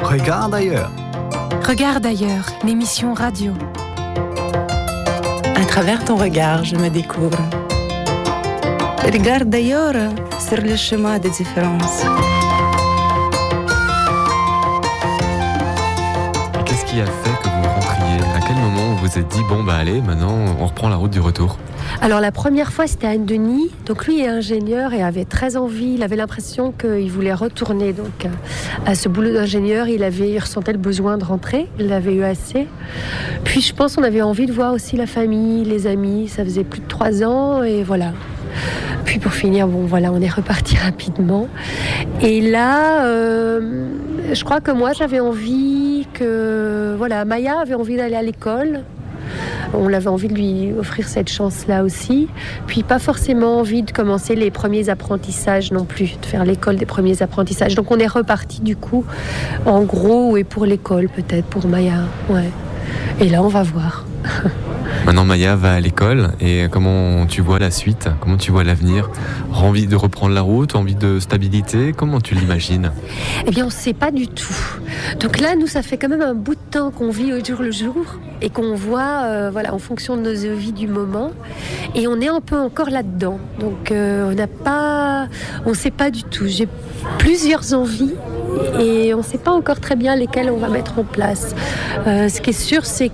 Regarde ailleurs. Regarde ailleurs, l'émission radio. À travers ton regard, je me découvre. Regarde ailleurs sur le chemin des différences. Qu'est-ce qui a fait que vous rentriez ? À quel moment vous vous êtes dit, bon bah allez, maintenant on reprend la route du retour ? Alors la première fois c'était à Anne-Denis, donc lui est ingénieur et avait très envie, il avait l'impression qu'il voulait retourner donc à ce boulot d'ingénieur, il ressentait le besoin de rentrer, il avait eu assez. Puis je pense qu'on avait envie de voir aussi la famille, les amis, ça faisait plus de 3 ans et voilà. Puis pour finir, bon voilà, on est reparti rapidement. Et là, je crois que moi j'avais envie que, voilà, Maya avait envie d'aller à l'école. On avait envie de lui offrir cette chance-là aussi. Puis pas forcément envie de commencer les premiers apprentissages non plus, de faire l'école des premiers apprentissages. Donc on est reparti du coup, en gros, et pour l'école peut-être, pour Maya. Ouais. Et là on va voir. Maintenant Maya va à l'école et comment tu vois la suite ? Comment tu vois l'avenir ? Envie de reprendre la route ? Envie de stabilité ? Comment tu l'imagines ? Eh bien on ne sait pas du tout. Donc là nous ça fait quand même un bout de temps qu'on vit au jour le jour et qu'on voit voilà, en fonction de nos vies du moment et on est un peu encore là-dedans. Donc on ne sait pas du tout. J'ai plusieurs envies et on ne sait pas encore très bien lesquelles on va mettre en place. Ce qui est sûr c'est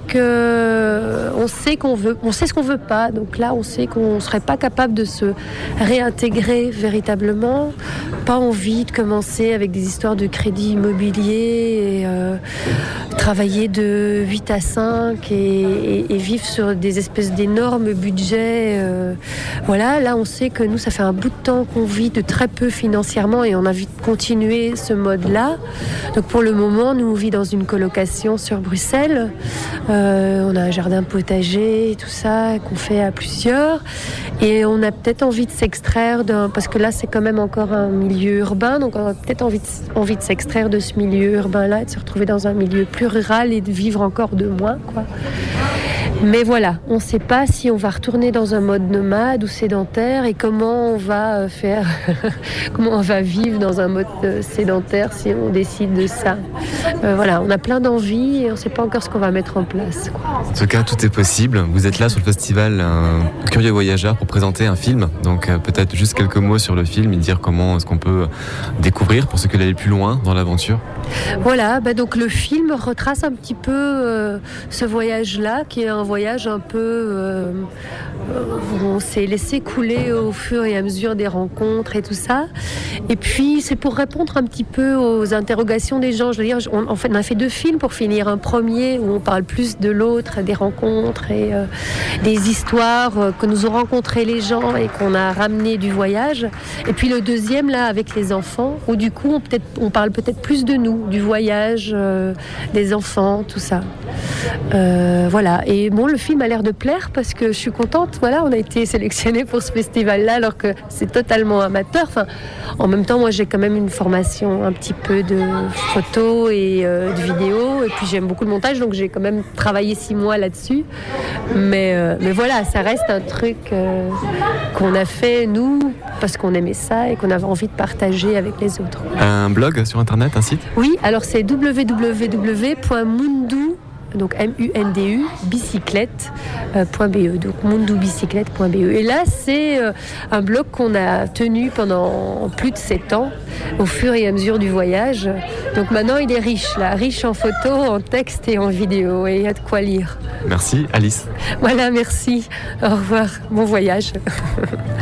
que on sait ce qu'on veut pas, donc là on sait qu'on serait pas capable de se réintégrer véritablement, pas envie de commencer avec des histoires de crédit immobilier et travailler de 8 à 5 et vivre sur des espèces d'énormes budgets. Voilà, là on sait que nous ça fait un bout de temps qu'on vit de très peu financièrement et on a envie de continuer ce mode-là. Donc pour le moment nous on vit dans une colocation sur Bruxelles, on a un jardin potager, tout ça, qu'on fait à plusieurs. Et on a peut-être envie de s'extraire parce que là, c'est quand même encore un milieu urbain, donc on a peut-être envie de s'extraire de ce milieu urbain-là, et de se retrouver dans un milieu plus rural et de vivre encore de moins, quoi. Mais voilà, on ne sait pas si on va retourner dans un mode nomade ou sédentaire et comment on va faire, comment on va vivre dans un mode sédentaire si on décide de ça. Voilà, on a plein d'envies et on ne sait pas encore ce qu'on va mettre en place, quoi. En tout cas, tout est possible. Vous êtes là sur le festival Curieux Voyageurs pour présenter un film. Donc peut-être juste quelques mots sur le film et dire comment est-ce qu'on peut découvrir pour ceux qui veulent aller plus loin dans l'aventure. Voilà, donc le film retrace un petit peu ce voyage-là, qui est un voyage un peu où on s'est laissé couler au fur et à mesure des rencontres et tout ça. Et puis c'est pour répondre un petit peu aux interrogations des gens. Je veux dire, on a fait 2 films pour finir. Un premier où on parle plus de l'autre, des rencontres et des histoires que nous ont rencontrées les gens et qu'on a ramené du voyage. Et puis le deuxième là avec les enfants, où du coup on parle peut-être plus de nous, du voyage, des enfants, tout ça. Voilà. Et bon, le film a l'air de plaire parce que je suis contente. Voilà, on a été sélectionnés pour ce festival-là alors que c'est totalement amateur. Enfin, en même temps, moi, j'ai quand même une formation un petit peu de photo et de vidéo. Et puis, j'aime beaucoup le montage, donc j'ai quand même travaillé 6 mois là-dessus. Mais voilà, ça reste un truc qu'on a fait, nous, parce qu'on aimait ça et qu'on avait envie de partager avec les autres. Un blog sur Internet, un site ? Oui, alors c'est www.mundu, donc MUNDU, bicyclette.be, donc mundubicyclette.be. Et là, c'est un blog qu'on a tenu pendant plus de 7 ans, au fur et à mesure du voyage. Donc maintenant, il est riche, là, riche en photos, en textes et en vidéos, et il y a de quoi lire. Merci, Alice. Voilà, merci. Au revoir. Bon voyage.